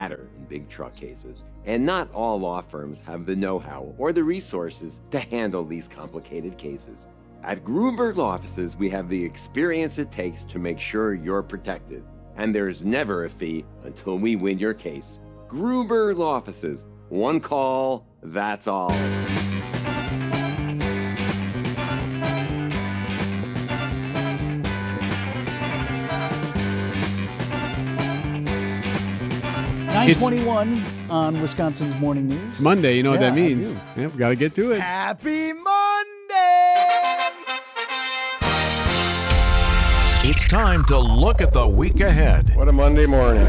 matter in big truck cases, and not all law firms have the know-how or the resources to handle these complicated cases. At Gruberg Law Offices, we have the experience it takes to make sure you're protected, and there's never a fee until we win your case. Gruberg Law Offices, one call, that's all. It's 9:21 on Wisconsin's Morning News. It's Monday. You know what that means. Yep, got to get to it. Happy Monday! It's time to look at the week ahead. What a Monday morning.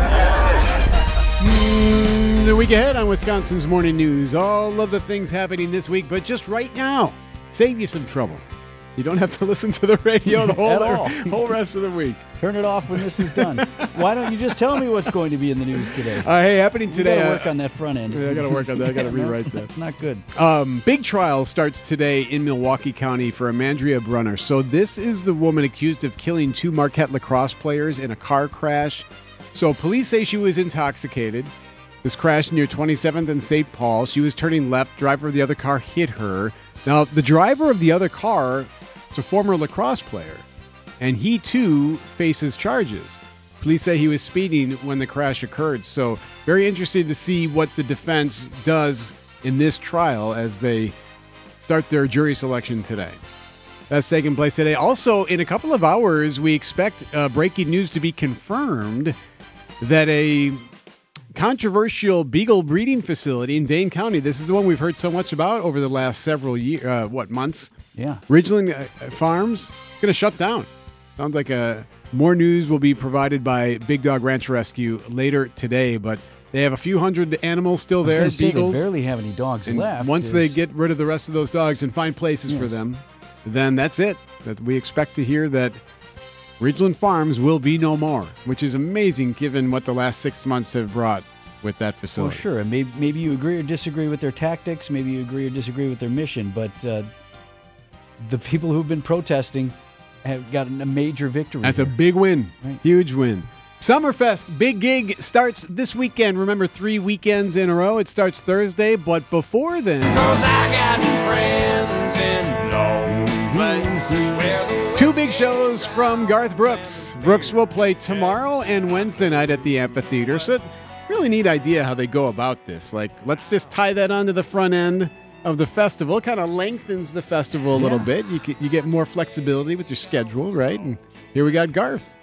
The week ahead on Wisconsin's Morning News. All of the things happening this week, but just right now. Save you some trouble. You don't have to listen to the radio the whole rest of the week. Turn it off when this is done. Why don't you just tell me what's going to be in the news today? Hey, happening today. You got to work on that front end. Yeah, I got to work on that. I got to rewrite that. That's not good. Big trial starts today in Milwaukee County for Amandria Brunner. So this is the woman accused of killing two Marquette lacrosse players in a car crash. So police say she was intoxicated. This crashed near 27th and St. Paul. She was turning left. Driver of the other car hit her. Now, the driver of the other car is a former lacrosse player, and he, too, faces charges. Police say he was speeding when the crash occurred. So very interested to see what the defense does in this trial as they start their jury selection today. That's taking place today. Also, in a couple of hours, we expect breaking news to be confirmed that a controversial beagle breeding facility in Dane County, this is the one we've heard so much about over the last several months? Yeah. Ridgeland Farms going to shut down. Sounds like more news will be provided by Big Dog Ranch Rescue later today, but they have a few hundred animals still there, beagles. They barely have any dogs left. Once they get rid of the rest of those dogs and find places for them, then that's it. That we expect to hear that Ridgeland Farms will be no more, which is amazing given what the last 6 months have brought with that facility. Well, sure. And maybe you agree or disagree with their tactics. Maybe you agree or disagree with their mission. But the people who've been protesting have gotten a major victory. That's a big win. Right. Huge win. Summerfest, big gig, starts this weekend. Remember, 3 weekends in a row. It starts Thursday, but before then... 'Cause I got friends in low places where the 2 big shows from Garth Brooks. Brooks will play tomorrow and Wednesday night at the amphitheater. So really neat idea how they go about this. Like, let's just tie that onto the front end of the festival. It kind of lengthens the festival a little bit. You get more flexibility with your schedule, right? And here we got Garth.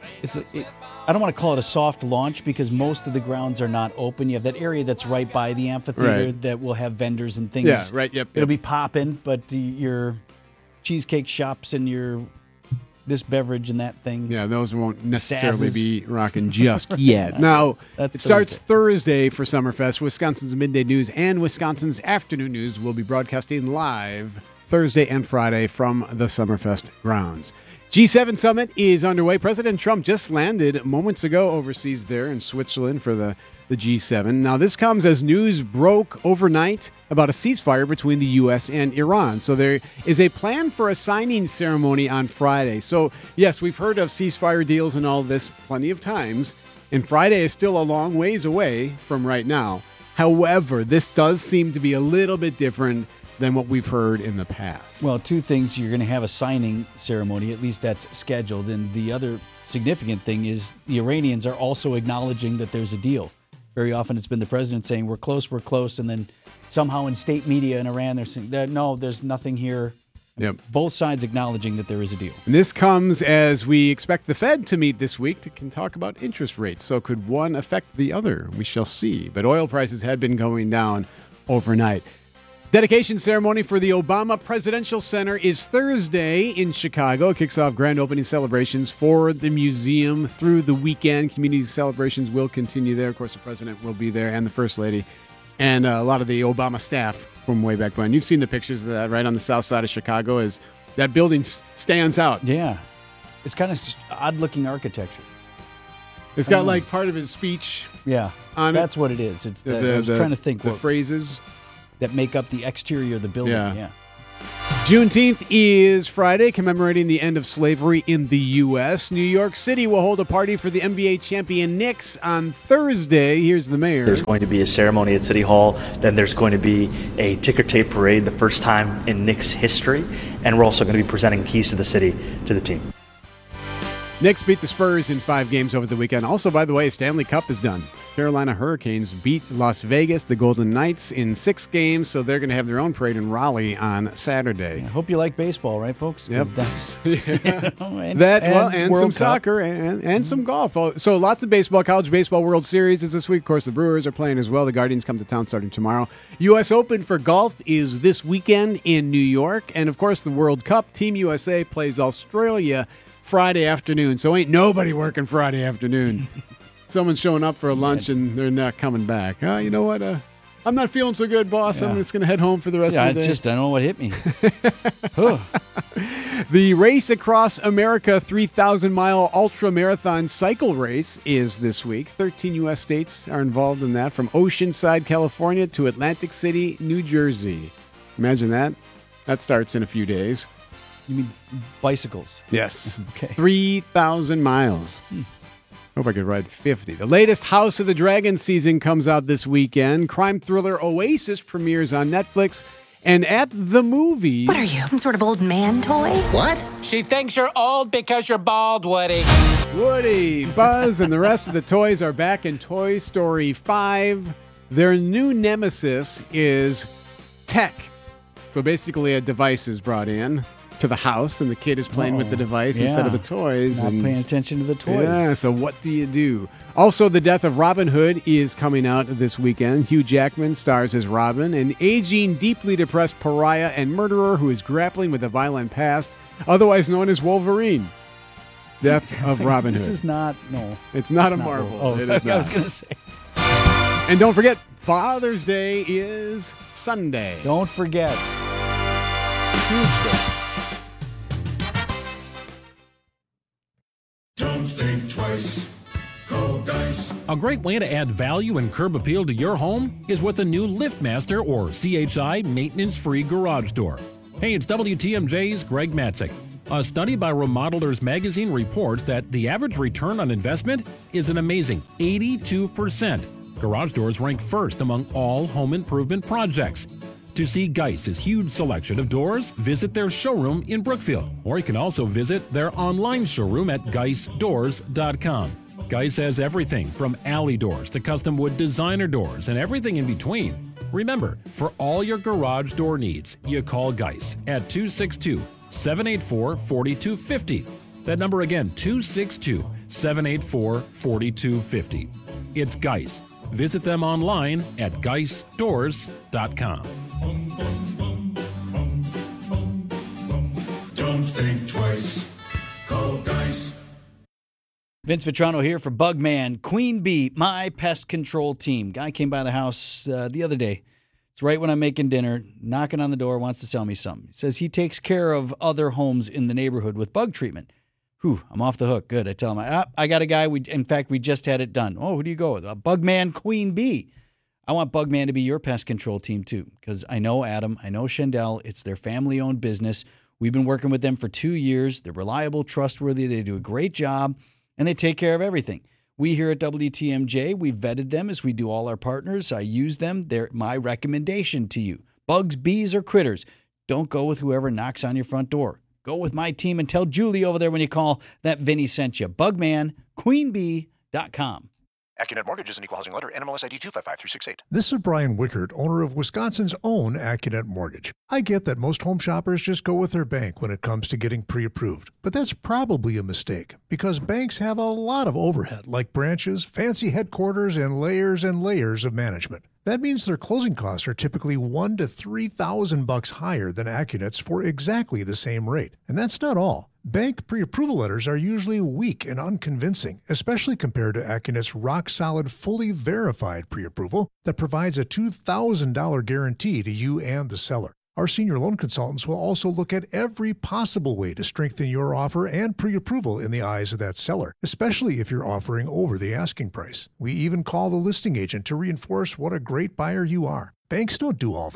I don't want to call it a soft launch because most of the grounds are not open. You have that area that's right by the amphitheater that will have vendors and things. Yeah, right. Yep. It'll be popping, but your cheesecake shops and your this beverage and that thing. Yeah, those won't necessarily be rocking just yet. Now, it starts Thursday for Summerfest. Wisconsin's Midday News and Wisconsin's Afternoon News will be broadcasting live Thursday and Friday from the Summerfest grounds. G7 Summit is underway. President Trump just landed moments ago overseas there in Switzerland for the G7. Now, this comes as news broke overnight about a ceasefire between the U.S. and Iran. So there is a plan for a signing ceremony on Friday. So, yes, we've heard of ceasefire deals and all this plenty of times, and Friday is still a long ways away from right now. However, this does seem to be a little bit different than what we've heard in the past. Well, 2 things. You're going to have a signing ceremony, at least that's scheduled. And the other significant thing is the Iranians are also acknowledging that there's a deal. Very often it's been the president saying, we're close, and then somehow in state media in Iran, they're saying, no, there's nothing here. Yep. Both sides acknowledging that there is a deal. And this comes as we expect the Fed to meet this week to talk about interest rates. So could one affect the other? We shall see. But oil prices had been going down overnight. Dedication ceremony for the Obama Presidential Center is Thursday in Chicago. It kicks off grand opening celebrations for the museum through the weekend. Community celebrations will continue there. Of course, the president will be there and the First Lady and a lot of the Obama staff from way back when. You've seen the pictures of that right on the south side of Chicago as that building stands out. Yeah. It's kind of odd-looking architecture. It's got like part of his speech on it. That's what it is. It's I was trying to think. The phrases that make up the exterior of the building. Yeah. Juneteenth is Friday, commemorating the end of slavery in the U.S. New York City will hold a party for the NBA champion Knicks on Thursday. Here's the mayor. There's going to be a ceremony at City Hall. Then there's going to be a ticker tape parade, the first time in Knicks history. And we're also going to be presenting keys to the city to the team. Knicks beat the Spurs in 5 games over the weekend. Also, by the way, Stanley Cup is done. Carolina Hurricanes beat Las Vegas, the Golden Knights, in 6 games, so they're going to have their own parade in Raleigh on Saturday. I hope you like baseball, right, folks? 'Cause Yep. That's, and World some Cup. soccer and some golf. So lots of baseball. College Baseball World Series is this week. Of course, the Brewers are playing as well. The Guardians come to town starting tomorrow. U.S. Open for golf is this weekend in New York. And, of course, the World Cup. Team USA plays Australia Friday afternoon. So ain't nobody working Friday afternoon. Someone's showing up for a lunch and they're not coming back. You know what? I'm not feeling so good, boss. Yeah. I'm just going to head home for the rest Yeah, of the day. I don't know what hit me. The Race Across America 3,000-mile ultra-marathon cycle race is this week. 13 U.S. states are involved in that, from Oceanside, California to Atlantic City, New Jersey. Imagine that. That starts in a few days. You mean bicycles? Yes. Okay. 3,000 miles. Hope I could ride 50. The latest House of the Dragon season comes out this weekend. Crime thriller Oasis premieres on Netflix. And at the movies... What are you, some sort of old man toy? What? She thinks you're old because you're bald, Woody. Woody, Buzz, and the rest of the toys are back in Toy Story 5. Their new nemesis is tech. So basically a device is brought in to the house, and the kid is playing with the device instead of the toys. Not and paying attention to the toys. Yeah, so what do you do? Also, The Death of Robin Hood is coming out this weekend. Hugh Jackman stars as Robin, an aging, deeply depressed pariah and murderer who is grappling with a violent past, otherwise known as Wolverine. Death of Robin Hood. This is not, no. It's not a not Marvel. Oh, It is I was not. going to say. And don't forget, Father's Day is Sunday. Don't forget. Huge day. Don't think twice. Call Dice. A great way to add value and curb appeal to your home is with a new LiftMaster or CHI maintenance-free garage door. Hey, it's WTMJ's Greg Matzik. A study by Remodelers Magazine reports that the average return on investment is an amazing 82%. Garage doors rank first among all home improvement projects. To see Geiss's huge selection of doors, visit their showroom in Brookfield, or you can also visit their online showroom at GeissDoors.com. Geiss has everything from alley doors to custom wood designer doors and everything in between. Remember, for all your garage door needs, you call Geiss at 262-784-4250. That number again, 262-784-4250. It's Geiss. Visit them online at GeissDoors.com. Don't think twice. Call Dice. Vince Vitrano here for Bugman. Queen Bee, my pest control team. Guy came by the house the other day. It's right when I'm making dinner, knocking on the door, wants to sell me something. He says he takes care of other homes in the neighborhood with bug treatment. Whew, I'm off the hook. Good. I tell him, I got a guy. In fact, we just had it done. Oh, who do you go with? Bugman Queen Bee. I want Bugman to be your pest control team, too, because I know Adam, I know Shendell. It's their family-owned business. We've been working with them for 2 years. They're reliable, trustworthy. They do a great job, and they take care of everything. We here at WTMJ, we vetted them as we do all our partners. I use them. They're my recommendation to you. Bugs, bees, or critters, don't go with whoever knocks on your front door. Go with my team and tell Julie over there when you call that Vinny sent you. BugmanQueenBee.com. AccuNet Mortgage is an equal housing lender. NMLS ID 255368. This is Brian Wickert, owner of Wisconsin's own AccuNet Mortgage. I get that most home shoppers just go with their bank when it comes to getting pre-approved, but that's probably a mistake because banks have a lot of overhead like branches, fancy headquarters, and layers of management. That means their closing costs are typically $1,000 to $3,000 higher than AccuNet's for exactly the same rate. And that's not all. Bank pre-approval letters are usually weak and unconvincing, especially compared to AccuNet's rock-solid, fully verified pre-approval that provides a $2,000 guarantee to you and the seller. Our senior loan consultants will also look at every possible way to strengthen your offer and pre-approval in the eyes of that seller, especially if you're offering over the asking price. We even call the listing agent to reinforce what a great buyer you are. Banks don't do all that.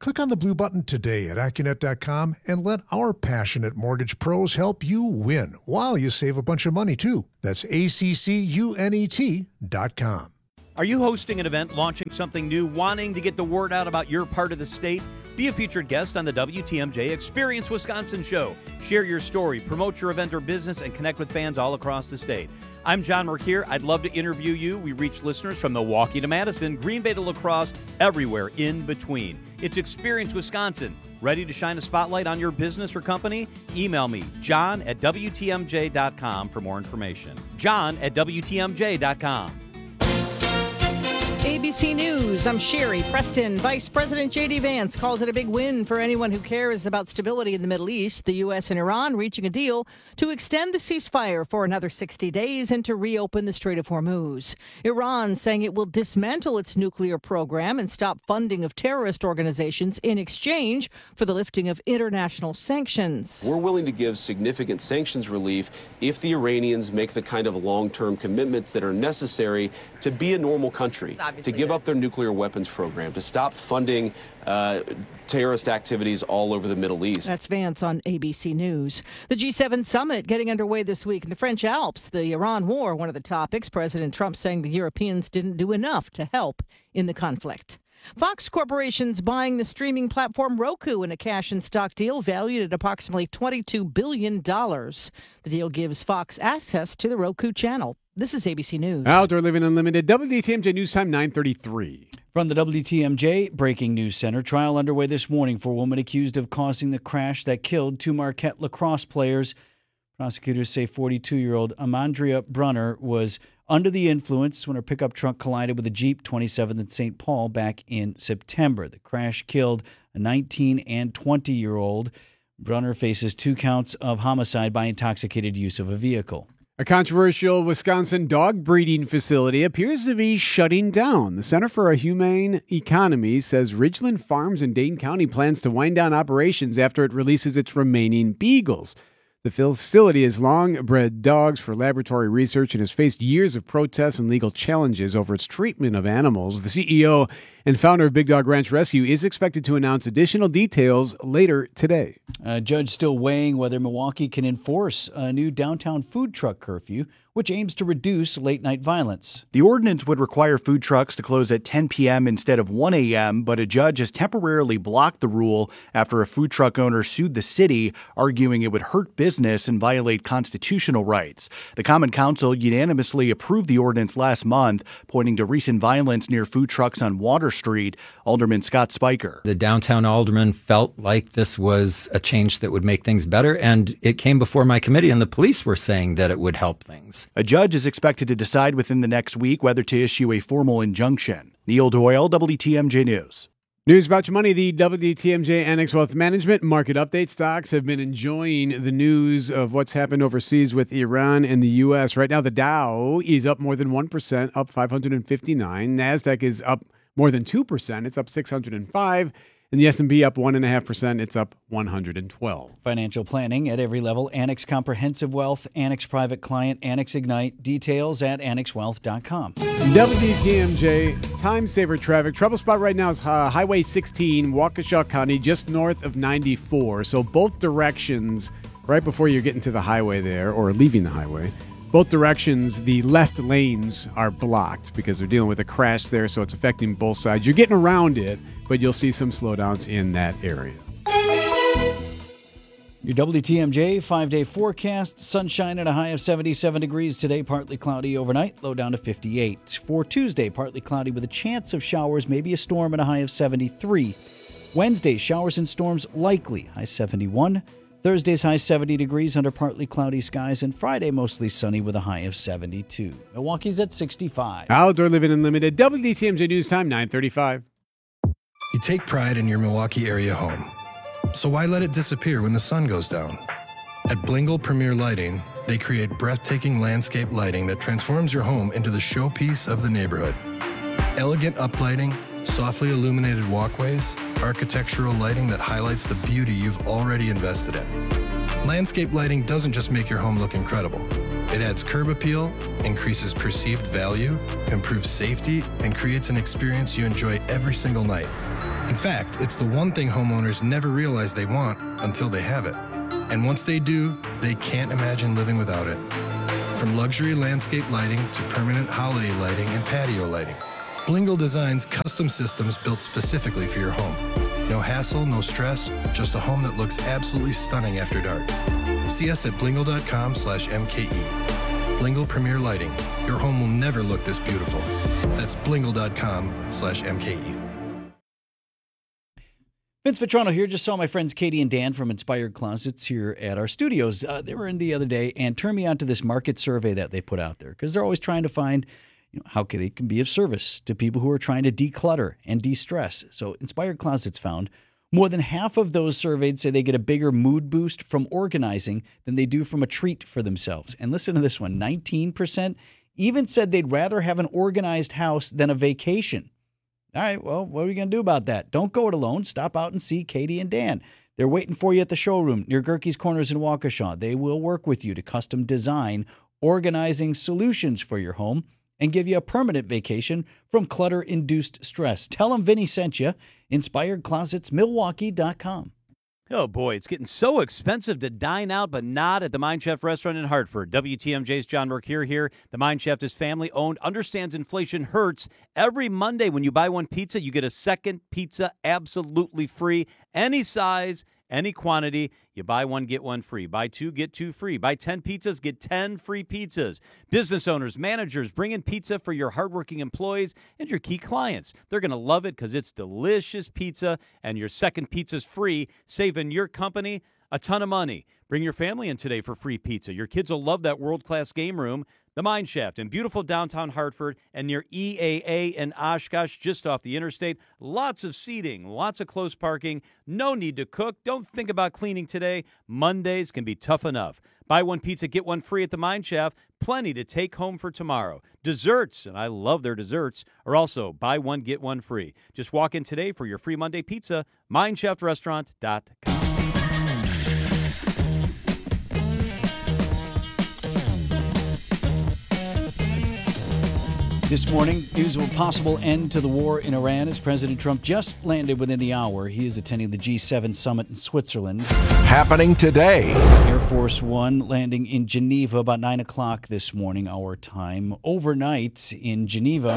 Click on the blue button today at Accunet.com and let our passionate mortgage pros help you win while you save a bunch of money, too. That's ACCUNET.com. Are you hosting an event, launching something new, wanting to get the word out about your part of the state? Be a featured guest on the WTMJ Experience Wisconsin show. Share your story, promote your event or business, and connect with fans all across the state. I'm John Merkier. I'd love to interview you. We reach listeners from Milwaukee to Madison, Green Bay to La Crosse, everywhere in between. It's Experience Wisconsin. Ready to shine a spotlight on your business or company? Email me, john@WTMJ.com for more information. john@WTMJ.com. ABC News, I'm Sherry Preston. Vice President J.D. Vance calls it a big win for anyone who cares about stability in the Middle East. The U.S. and Iran reaching a deal to extend the ceasefire for another 60 days and to reopen the Strait of Hormuz. Iran saying it will dismantle its nuclear program and stop funding of terrorist organizations in exchange for the lifting of international sanctions. We're willing to give significant sanctions relief if the Iranians make the kind of long-term commitments that are necessary to be a normal country, to give up their nuclear weapons program, to stop funding terrorist activities all over the Middle East. That's Vance on ABC News. The G7 summit getting underway this week in the French Alps. The Iran war, one of the topics. President Trump saying the Europeans didn't do enough to help in the conflict. Fox Corporation's buying the streaming platform Roku in a cash and stock deal valued at approximately $22 billion. The deal gives Fox access to the Roku channel. This is ABC News. Outdoor Living Unlimited, WTMJ News Time 9:33. From the WTMJ Breaking News Center, trial underway this morning for a woman accused of causing the crash that killed two Marquette lacrosse players. Prosecutors say 42-year-old Amandria Brunner was under the influence when her pickup truck collided with a Jeep 27th and St. Paul back in September. The crash killed a 19 and 20-year-old. Brunner faces 2 counts of homicide by intoxicated use of a vehicle. A controversial Wisconsin dog breeding facility appears to be shutting down. The Center for a Humane Economy says Ridgeland Farms in Dane County plans to wind down operations after it releases its remaining beagles. The facility has long bred dogs for laboratory research and has faced years of protests and legal challenges over its treatment of animals. The CEO and founder of Big Dog Ranch Rescue is expected to announce additional details later today. A judge still weighing whether Milwaukee can enforce a new downtown food truck curfew, which aims to reduce late-night violence. The ordinance would require food trucks to close at 10 p.m. instead of 1 a.m., but a judge has temporarily blocked the rule after a food truck owner sued the city, arguing it would hurt business and violate constitutional rights. The Common Council unanimously approved the ordinance last month, pointing to recent violence near food trucks on Water Street. Alderman Scott Spiker. The downtown alderman felt like this was a change that would make things better, and it came before my committee, and the police were saying that it would help things. A judge is expected to decide within the next week whether to issue a formal injunction. Neil Doyle, WTMJ News. News about your money, the WTMJ Annex Wealth Management market update. Stocks have been enjoying the news of what's happened overseas with Iran and the U.S. Right now, the Dow is up more than 1%, up 559. NASDAQ is up more than 2%. It's up 605. And the S&P up 1.5%. It's up 112. Financial planning at every level. Annex Comprehensive Wealth, Annex Private Client, Annex Ignite. Details at annexwealth.com. WTMJ Time Saver Traffic. Trouble spot right now is Highway 16, Waukesha County, just north of 94. So both directions, right before you're getting to the highway there, or leaving the highway, both directions, the left lanes are blocked because they're dealing with a crash there, so it's affecting both sides. You're getting around it, but you'll see some slowdowns in that area. Your WTMJ 5-day forecast. Sunshine at a high of 77 degrees today, partly cloudy overnight, low down to 58. For Tuesday, partly cloudy with a chance of showers, maybe a storm at a high of 73. Wednesday, showers and storms likely, high 71. Thursday's high 70 degrees under partly cloudy skies, and Friday mostly sunny with a high of 72. Milwaukee's at 65. Outdoor Living Unlimited, WTMJ News Time, 9:35. You take pride in your Milwaukee area home. So why let it disappear when the sun goes down? At Blingle Premier Lighting, they create breathtaking landscape lighting that transforms your home into the showpiece of the neighborhood. Elegant uplighting, softly illuminated walkways, architectural lighting that highlights the beauty you've already invested in. Landscape lighting doesn't just make your home look incredible. It adds curb appeal, increases perceived value, improves safety, and creates an experience you enjoy every single night. In fact, it's the one thing homeowners never realize they want until they have it. And once they do, they can't imagine living without it. From luxury landscape lighting to permanent holiday lighting and patio lighting, Blingle designs custom systems built specifically for your home. No hassle, no stress, just a home that looks absolutely stunning after dark. See us at blingle.com/MKE. Blingle Premier Lighting. Your home will never look this beautiful. That's blingle.com/MKE. Vince Vitrano here. Just saw my friends Katie and Dan from Inspired Closets here at our studios. They were in the other day and turned me on to this market survey that they put out there because they're always trying to find how they can be of service to people who are trying to declutter and de-stress. So Inspired Closets found more than half of those surveyed say they get a bigger mood boost from organizing than they do from a treat for themselves. And listen to this one, 19% even said they'd rather have an organized house than a vacation. All right, well, what are we going to do about that? Don't go it alone. Stop out and see Katie and Dan. They're waiting for you at the showroom near Gerke's Corners in Waukesha. They will work with you to custom design organizing solutions for your home and give you a permanent vacation from clutter-induced stress. Tell them Vinny sent you. InspiredClosetsMilwaukee.com. Oh, boy, it's getting so expensive to dine out, but not at the Mind Chef restaurant in Hartford. WTMJ's John Mercure here. The Mind Chef is family-owned, understands inflation hurts. Every Monday when you buy one pizza, you get a second pizza absolutely free. Any size, any quantity. You buy one, get one free. Buy two, get two free. Buy 10 pizzas, get 10 free pizzas. Business owners, managers, bring in pizza for your hardworking employees and your key clients. They're going to love it because it's delicious pizza and your second pizza's free, saving your company a ton of money. Bring your family in today for free pizza. Your kids will love that world-class game room. The Mine Shaft in beautiful downtown Hartford and near EAA in Oshkosh, just off the interstate. Lots of seating, lots of close parking. No need to cook. Don't think about cleaning today. Mondays can be tough enough. Buy one pizza, get one free at the Mine Shaft. Plenty to take home for tomorrow. Desserts, and I love their desserts, are also buy one, get one free. Just walk in today for your free Monday pizza. MineshaftRestaurant.com. This morning, news of a possible end to the war in Iran as President Trump just landed within the hour. He is attending the G7 summit in Switzerland. Happening today. Air Force One landing in Geneva about 9 o'clock this morning, our time. Overnight in Geneva,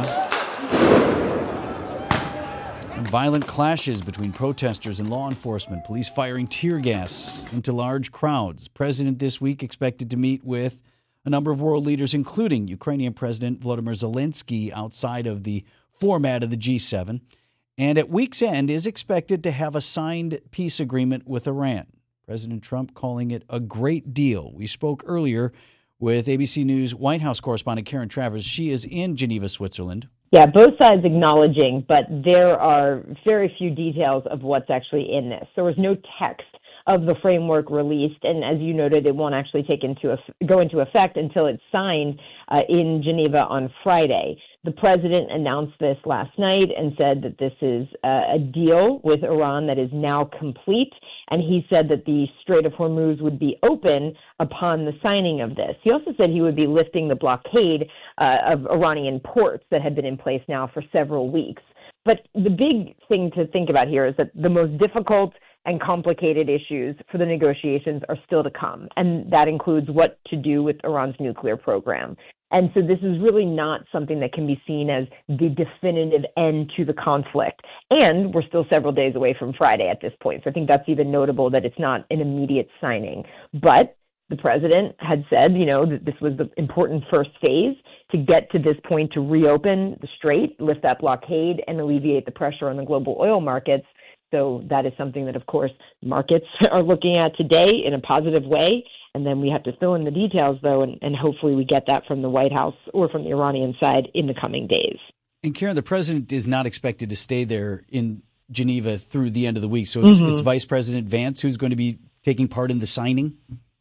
violent clashes between protesters and law enforcement, police firing tear gas into large crowds. President this week expected to meet with a number of world leaders, including Ukrainian President Volodymyr Zelensky, outside of the format of the G7, and at week's end is expected to have a signed peace agreement with Iran. President Trump calling it a great deal. We spoke earlier with ABC News White House correspondent Karen Travers. She is in Geneva, Switzerland. Yeah, both sides acknowledging, but there are very few details of what's actually in this. There was no text of the framework released, and as you noted, it won't actually go into effect until it's signed in Geneva on Friday. The president announced this last night and said that this is a deal with Iran that is now complete, and he said that the Strait of Hormuz would be open upon the signing of this. He also said he would be lifting the blockade of Iranian ports that had been in place now for several weeks. But the big thing to think about here is that the most difficult and complicated issues for the negotiations are still to come, and that includes what to do with Iran's nuclear program. And so this is really not something that can be seen as the definitive end to the conflict. And we're still several days away from Friday at this point. So I think that's even notable that it's not an immediate signing. But the president had said, that this was the important first phase to get to this point to reopen the strait, lift that blockade, and alleviate the pressure on the global oil markets. So that is something that, of course, markets are looking at today in a positive way. And then we have to fill in the details, though, and hopefully we get that from the White House or from the Iranian side in the coming days. And Karen, the president is not expected to stay there in Geneva through the end of the week. So it's Vice President Vance who's going to be taking part in the signing?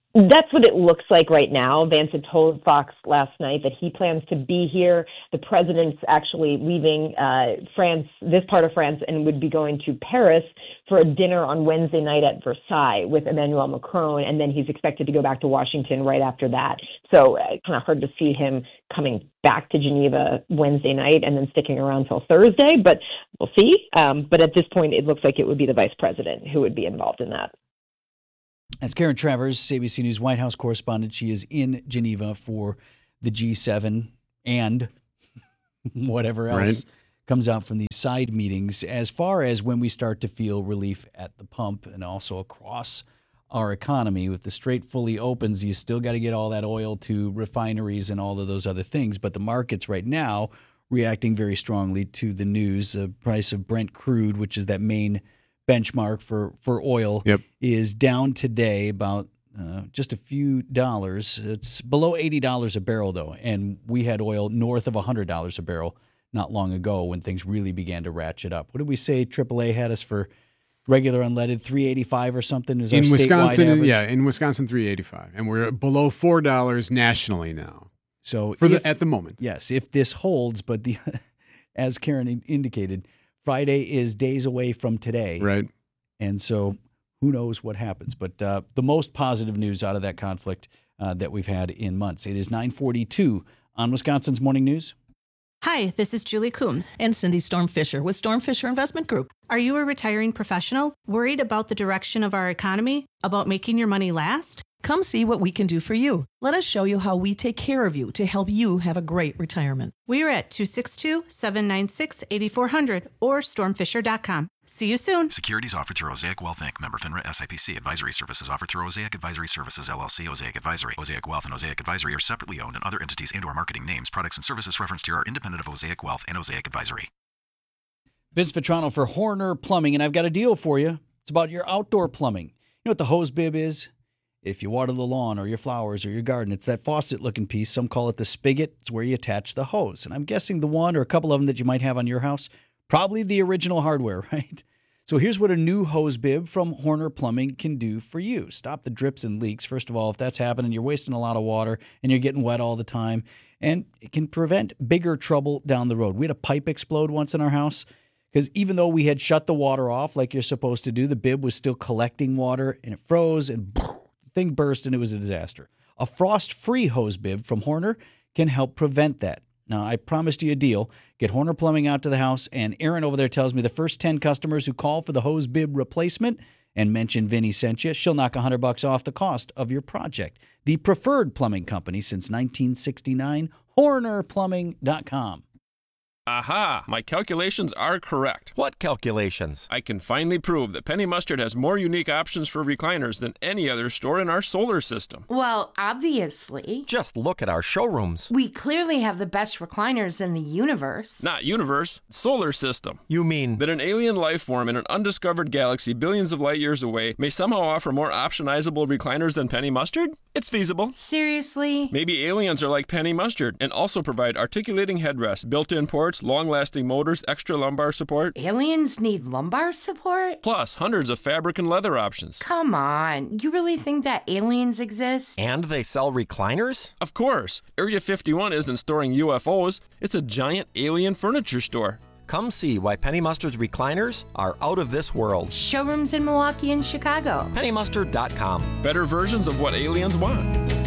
That's what it looks like right now. Vance had told Fox last night that he plans to be here. The president's actually leaving France, this part of France, and would be going to Paris for a dinner on Wednesday night at Versailles with Emmanuel Macron, and then he's expected to go back to Washington right after that. So kind of hard to see him coming back to Geneva Wednesday night and then sticking around till Thursday, but we'll see. But at this point, it looks like it would be the vice president who would be involved in that. That's Karen Travers, ABC News White House correspondent. She is in Geneva for the G7 and whatever else comes out from these side meetings. As far as when we start to feel relief at the pump and also across our economy, with the Strait fully opens, you still got to get all that oil to refineries and all of those other things. But the markets right now reacting very strongly to the news. The price of Brent crude, which is that main benchmark for oil, is down today about just a few dollars. It's below $80 a barrel, though, and we had oil north of $100 a barrel not long ago when things really began to ratchet up. What did we say AAA had us for regular unleaded? $3.85 or something is our in Wisconsin. Average? Yeah, in Wisconsin, $3.85, and we're below $4 nationally now. So at the moment, yes, if this holds, but as Karen indicated, Friday is days away from today. Right. And so who knows what happens. But the most positive news out of that conflict that we've had in months. It is 9:42 on Wisconsin's Morning News. Hi, this is Julie Coombs and Cindy Storm Fisher with Storm Fisher Investment Group. Are you a retiring professional worried about the direction of our economy, about making your money last? Come see what we can do for you. Let us show you how we take care of you to help you have a great retirement. We are at 262-796-8400 or stormfisher.com. See you soon. Securities offered through Osaic Wealth Inc. Member FINRA SIPC. Advisory services offered through Osaic Advisory Services LLC. Osaic Advisory. Osaic Wealth and Osaic Advisory are separately owned, and other entities and/or marketing names, products, and services referenced here are independent of Osaic Wealth and Osaic Advisory. Vince Vitrano for Horner Plumbing, and I've got a deal for you. It's about your outdoor plumbing. You know what the hose bib is? If you water the lawn or your flowers or your garden, it's that faucet-looking piece. Some call it the spigot. It's where you attach the hose. And I'm guessing the one or a couple of them that you might have on your house, probably the original hardware, right? So here's what a new hose bib from Horner Plumbing can do for you. Stop the drips and leaks. First of all, if that's happening, you're wasting a lot of water and you're getting wet all the time. And it can prevent bigger trouble down the road. We had a pipe explode once in our house because even though we had shut the water off like you're supposed to do, the bib was still collecting water and it froze and thing burst and it was a disaster. A frost-free hose bib from Horner can help prevent that. Now, I promised you a deal. Get Horner Plumbing out to the house, and Erin over there tells me the first 10 customers who call for the hose bib replacement and mention Vinny sent you, she'll knock $100 off the cost of your project. The preferred plumbing company since 1969, HornerPlumbing.com. Aha! My calculations are correct. What calculations? I can finally prove that Penny Mustard has more unique options for recliners than any other store in our solar system. Well, obviously. Just look at our showrooms. We clearly have the best recliners in the universe. Not universe, solar system. You mean that an alien life form in an undiscovered galaxy billions of light years away may somehow offer more optionizable recliners than Penny Mustard? It's feasible. Seriously? Maybe aliens are like Penny Mustard and also provide articulating headrests, built-in ports, long-lasting motors, extra lumbar support. Aliens need lumbar support? Plus, hundreds of fabric and leather options. Come on. You really think that aliens exist? And they sell recliners? Of course. Area 51 isn't storing UFOs. It's a giant alien furniture store. Come see why Penny Mustard's recliners are out of this world. Showrooms in Milwaukee and Chicago. PennyMustard.com. Better versions of what aliens want.